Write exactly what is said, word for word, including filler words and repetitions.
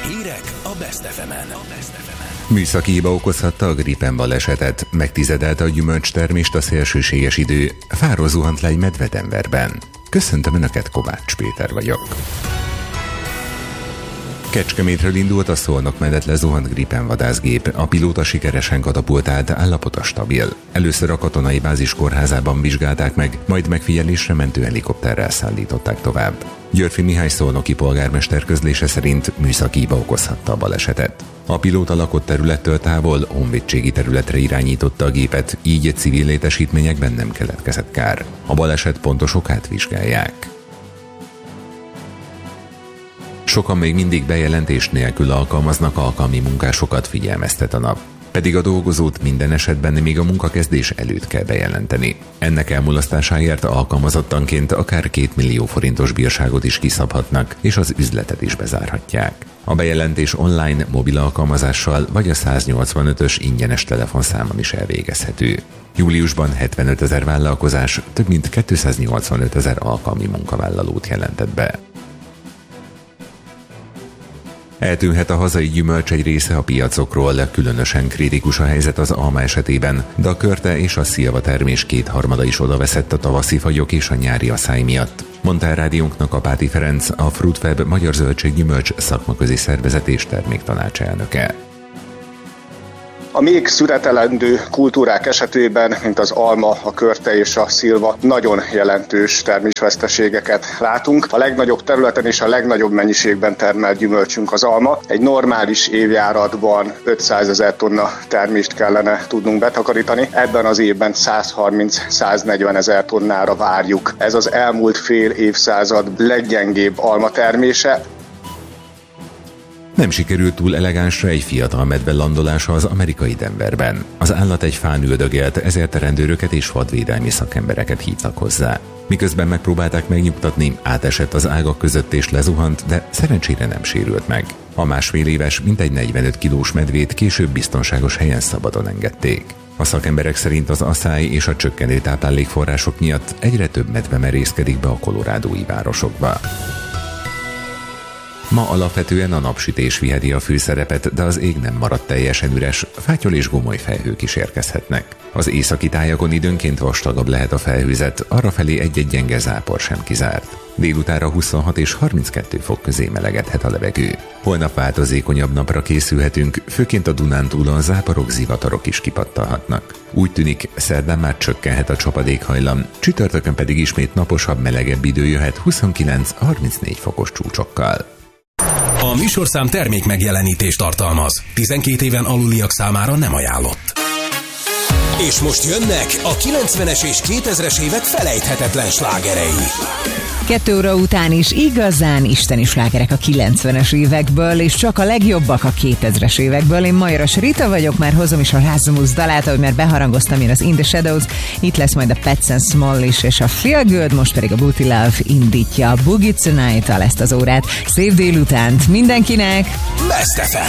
Hírek a Best ef emen. Műszaki hiba okozhatta a Gripen balesetet, megtizedelte a gyümölcstermést a szélsőséges idő, fáról zuhant le egy medve Denverben. Köszöntöm Önöket, Kovács Péter vagyok. Kecskemétről indult a Szolnok mellett lezuhant Gripen vadászgép, a pilóta sikeresen katapultált, állapota stabil. Először a katonai bázis kórházában vizsgálták meg, majd megfigyelésre mentő helikopterrel szállították tovább. Györfi Mihály szolnoki polgármester közlése szerint műszaki hiba okozhatta a balesetet. A pilóta lakott területtől távol honvédségi területre irányította a gépet, így civil létesítményekben nem keletkezett kár. A baleset pontos okát vizsgálják. Sokan még mindig bejelentés nélkül alkalmaznak alkalmi munkásokat, figyelmeztet a nap. Pedig a dolgozót minden esetben még a munkakezdés előtt kell bejelenteni. Ennek elmulasztásáért alkalmazottanként akár két millió forintos bírságot is kiszabhatnak, és az üzletet is bezárhatják. A bejelentés online, mobil alkalmazással vagy a száznyolcvanötös ingyenes telefonszámon is elvégezhető. Júliusban hetvenöt ezer vállalkozás több mint kétszáznyolcvanöt ezer alkalmi munkavállalót jelentett be. Eltűnhet a hazai gyümölcs egy része a piacokról, különösen kritikus a helyzet az alma esetében, de a körte és a szilva termés kétharmada is odaveszett a tavaszi fagyok és a nyári aszály miatt, mondta el rádiónknak Apáti Ferenc, a Fruitfab Magyar Zöldséggyümölcs szakmaközi szervezet és terméktanács elnöke. A még szüretelendő kultúrák esetében, mint az alma, a körte és a szilva, nagyon jelentős termésveszteségeket látunk. A legnagyobb területen és a legnagyobb mennyiségben termelt gyümölcsünk az alma. Egy normális évjáratban ötszázezer tonna termést kellene tudnunk betakarítani. Ebben az évben százharminc-száznegyven ezer tonnára várjuk. Ez az elmúlt fél évszázad leggyengébb alma termése. Nem sikerült túl elegánsra egy fiatal medve landolása az amerikai Denverben. Az állat egy fán üldögélt, ezért a rendőröket és vadvédelmi szakembereket hívtak hozzá. Miközben megpróbálták megnyugtatni, átesett az ágak között és lezuhant, de szerencsére nem sérült meg. A másfél éves, mintegy negyvenöt kilós medvét később biztonságos helyen szabadon engedték. A szakemberek szerint az aszály és a csökkenő táplálékforrások miatt egyre több medve merészkedik be a kolorádói városokba. Ma alapvetően a napsütés viheti a főszerepet, de az ég nem maradt teljesen üres, fátyol és gomoly felhők is érkezhetnek. Az északi tájakon időnként vastagabb lehet a felhőzet, arrafelé egy-egy gyenge zápor sem kizárt. Délutára huszonhat és harminckettő fok közé melegedhet a levegő. Holnap változékonyabb napra készülhetünk, főként a Dunántúlon záporok, zivatarok is kipattalhatnak. Úgy tűnik, szerdán már csökkenhet a csapadékhajlam, csütörtökön pedig ismét naposabb, melegebb idő jöhet huszonkilenc-harmincnégy fokos csúcsokkal. A műsorszám termék megjelenítést tartalmaz. tizenkét éven aluliak számára nem ajánlott. És most jönnek a kilencvenes és kétezres évek felejthetetlen slágerei. Kettő óra után is igazán isteni slágerek a kilencvenes évekből, és csak a legjobbak a kétezres évekből. Én Majoros Rita vagyok, már hozom is a Rasmus dalát, ahogy már beharangoztam én az In the Shadows. Itt lesz majd a Pets and Small is, és a Feel Good, most pedig a Booty Love indítja a Boogie Tonight-tal ezt az órát. Szép délutánt mindenkinek! Best ef em.